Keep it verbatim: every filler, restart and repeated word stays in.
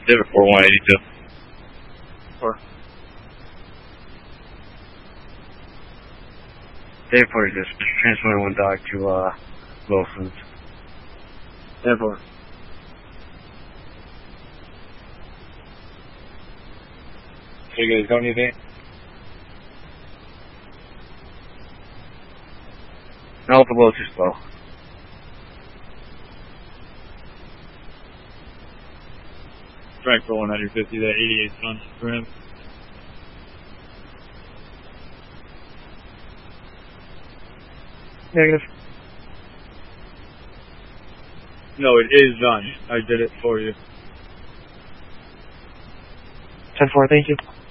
Did it for one eighty-two. Four. Dave for just transferring one dog to uh Wilson's. Ten four. So you guys got anything? No, the low too slow. Strike for one hundred fifty, that eighty-eight tons for him. Negative. No, it is done. I did it for you. ten four, thank you.